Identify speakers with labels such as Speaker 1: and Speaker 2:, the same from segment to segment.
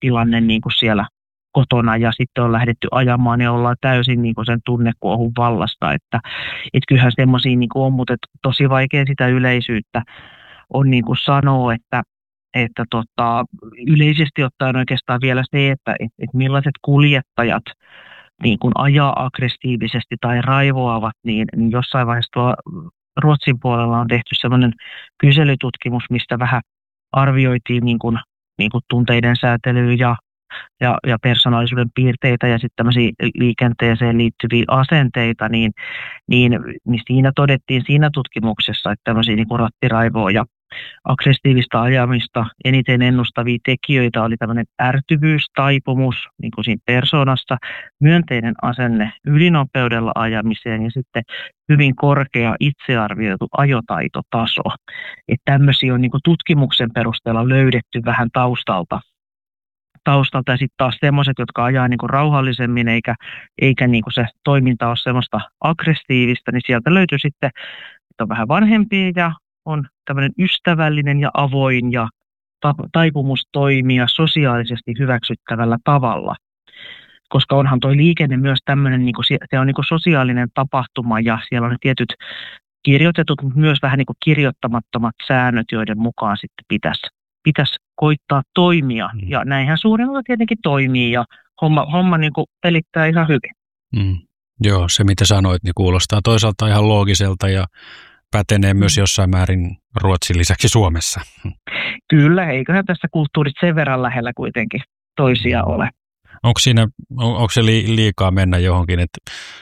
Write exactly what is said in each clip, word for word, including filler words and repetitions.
Speaker 1: tilanne niin kuin siellä kotona ja sitten on lähdetty ajamaan ja ollaan täysin niin kuin sen tunnekuohun vallasta, että et kyllähän semmoisia niin kuin on, mutta tosi vaikea sitä yleisyyttä on niin kuin sanoa, että että tota, yleisesti ottaen oikeastaan vielä se, että et, et millaiset kuljettajat niin kun ajaa aggressiivisesti tai raivoavat, niin, niin jossain vaiheessa tuo Ruotsin puolella on tehty sellainen kyselytutkimus, mistä vähän arvioitiin niin kun, niin kun tunteiden säätelyä ja, ja, ja persoonallisuuden piirteitä ja sitten tämmöisiä liikenteeseen liittyviä asenteita, niin, niin, niin siinä todettiin siinä tutkimuksessa, että tämmöisiä niin kun rattiraivoa ja aggressiivista ajamista eniten ennustavia tekijöitä oli tämmöinen ärtyvyys, taipumus niin kuin siinä persoonassa, myönteinen asenne ylinopeudella ajamiseen ja sitten hyvin korkea itsearvioitu ajotaitotaso. Että tämmöisiä on niin kuin tutkimuksen perusteella löydetty vähän taustalta. taustalta ja sitten taas semmoiset, jotka ajaa niin kuin rauhallisemmin eikä, eikä niin kuin se toiminta ole semmoista aggressiivista, niin sieltä löytyy sitten, että on vähän vanhempia ja on tämmöinen ystävällinen ja avoin ja taipumus toimia sosiaalisesti hyväksyttävällä tavalla. Koska onhan toi liikenne myös tämmöinen, niin kuin, se on niin kuin sosiaalinen tapahtuma ja siellä on ne tietyt kirjoitetut, mutta myös vähän niin kuin kirjoittamattomat säännöt, joiden mukaan sitten pitäisi, pitäisi koittaa toimia. Mm. Ja näinhän suurin osa tietenkin toimii ja homma, homma niin kuin pelittää ihan hyvin.
Speaker 2: Mm. Joo, se mitä sanoit, niin kuulostaa toisaalta ihan loogiselta ja pätenee myös jossain määrin Ruotsin lisäksi Suomessa.
Speaker 1: Kyllä, eiköhän tässä kulttuurit sen verran lähellä kuitenkin toisia ole.
Speaker 2: Onko siinä, on, onko se liikaa mennä johonkin, että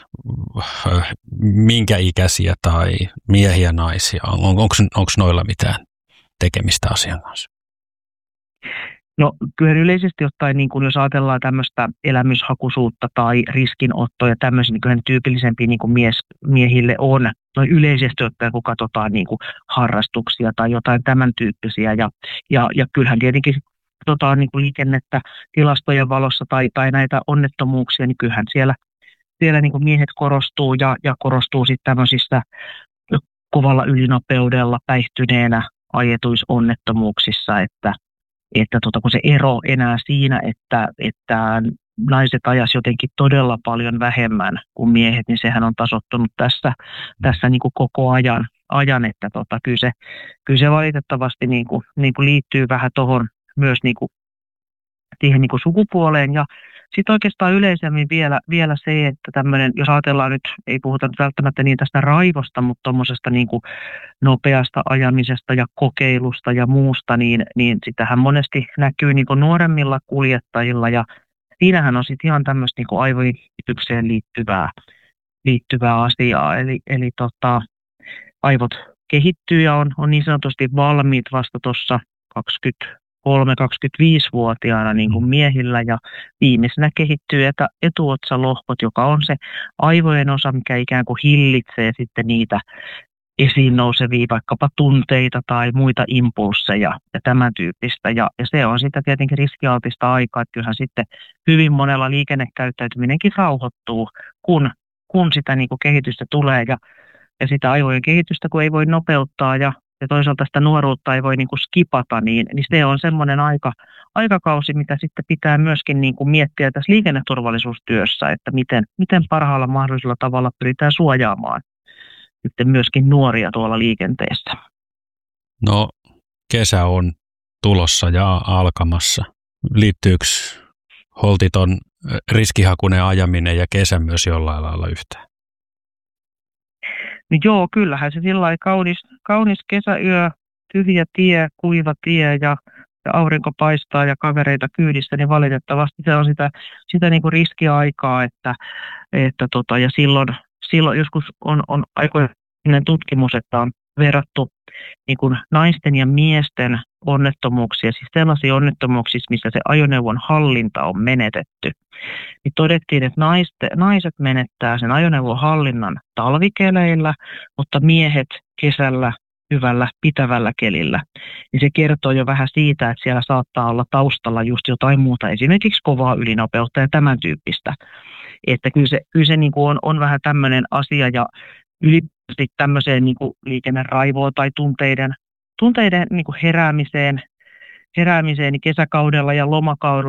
Speaker 2: minkä ikäisiä tai miehiä, naisia, on, onko, onko noilla mitään tekemistä asian kanssa?
Speaker 1: No kyllä yleisesti ottaen, niin kun jos ajatellaan tämmöistä elämyshakuisuutta tai riskinottoja, tämmöisiä, niin kyllä ne tyypillisempiä niin kuin mies, miehille on. No yleisesti ottaen, kun katsotaan niin kuin harrastuksia tai jotain tämän tyyppisiä. Ja, ja, ja kyllähän tietenkin katsotaan niin kuin liikennettä tilastojen valossa tai, tai näitä onnettomuuksia, niin kyllähän siellä, siellä niin kuin miehet korostuu ja, ja korostuu sitten tämmöisissä kovalla ylinopeudella päihtyneenä ajetuissa onnettomuuksissa, että että tota, kun se ero enää siinä, että, että naiset ajas jotenkin todella paljon vähemmän kuin miehet, niin sehän on tasoittunut tässä, tässä niin kuin koko ajan, ajan että tota, kyllä, se, kyllä se valitettavasti niin kuin, niin kuin liittyy vähän tuohon myös niin kuin, siihen niin kuin sukupuoleen ja sitten oikeastaan yleisemmin vielä, vielä se, että tämmöinen, jos ajatellaan nyt, ei puhuta nyt välttämättä niin tästä raivosta, mutta tuommoisesta niin kuin nopeasta ajamisesta ja kokeilusta ja muusta, niin, niin sitähän monesti näkyy niin kuin nuoremmilla kuljettajilla ja siinähän on sitten ihan tämmöistä niin kuin aivojen kehitykseen liittyvää, liittyvää asiaa, eli, eli tota, aivot kehittyy ja on, on niin sanotusti valmiit vasta tuossa kaksikymmentäkolme kaksikymmentäviisivuotiaana niin kuin miehillä ja viimeisenä kehittyy etä, etuotsalohkot, joka on se aivojen osa, mikä ikään kuin hillitsee sitten niitä esiin nousevia vaikkapa tunteita tai muita impulsseja ja tämän tyyppistä. Ja, ja se on sitä tietenkin riskialtista aikaa, että kyllähän sitten hyvin monella liikennekäyttäytyminenkin rauhoittuu, kun, kun sitä niin kuin kehitystä tulee ja, ja sitä aivojen kehitystä, kun ei voi nopeuttaa ja ja toisaalta sitä nuoruutta ei voi niin kuin skipata, niin, niin se on semmoinen aika, aikakausi, mitä sitten pitää myöskin niin kuin miettiä tässä liikenneturvallisuustyössä, että miten, miten parhaalla mahdollisella tavalla pyritään suojaamaan sitten myöskin nuoria tuolla liikenteessä.
Speaker 2: No, kesä on tulossa ja alkamassa. Liittyykö holtiton riskihakuinen ajaminen ja kesä myös jollain lailla yhteen?
Speaker 1: No joo, kyllähän se sillä lailla kaunis, kaunis kesäyö, tyhjä tie, kuiva tie ja, ja aurinko paistaa ja kavereita kyydissä, niin valitettavasti se on sitä, sitä niin kuin riskiaikaa, että, että tota, ja silloin, silloin joskus on, on aikoinen tutkimus, että on verrattu niin kuin naisten ja miesten onnettomuuksia, siis sellaisia onnettomuuksia, missä se ajoneuvon hallinta on menetetty. Niin todettiin, että naiset, naiset menettää sen ajoneuvon hallinnan talvikeleillä, mutta miehet kesällä hyvällä pitävällä kelillä. Niin se kertoo jo vähän siitä, että siellä saattaa olla taustalla just jotain muuta, esimerkiksi kovaa ylinopeutta ja tämän tyyppistä. Että kyllä se, kyllä se niin kuin on, on vähän tämmöinen asia ja ylipäätään tämmöiseen niin kuin liikenneraivoon tai tunteiden, tunteiden niin kuin heräämiseen, heräämiseen niin kesäkaudella ja lomakaudella